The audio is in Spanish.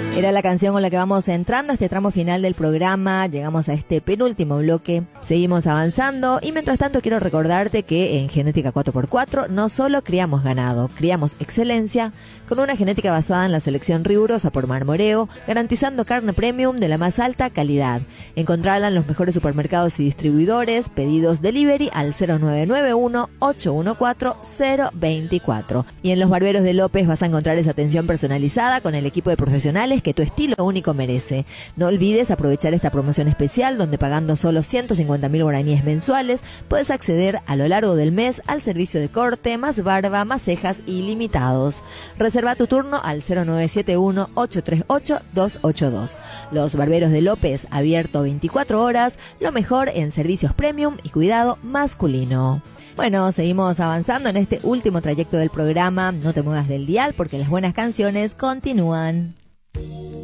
Era la canción con la que vamos entrando a este tramo final del programa. Llegamos a este penúltimo bloque. Seguimos avanzando y mientras tanto quiero recordarte que en Genética 4x4 no solo criamos ganado, criamos excelencia con una genética basada en la selección rigurosa por Marmoreo, garantizando carne premium de la más alta calidad. Encontrala en los mejores supermercados y distribuidores. Pedidos delivery al 0991-814-024. Y en los barberos de López vas a encontrar esa atención personalizada con el equipo de profesionales que tu estilo único merece. No olvides aprovechar esta promoción especial donde pagando solo 150.000 guaraníes mensuales puedes acceder a lo largo del mes al servicio de corte, más barba, más cejas ilimitados. Reserva tu turno al 0971-838-282. Los barberos de López, abierto 24 horas, lo mejor en servicios premium y cuidado masculino. Bueno, seguimos avanzando en este último trayecto del programa. No te muevas del dial porque las buenas canciones continúan.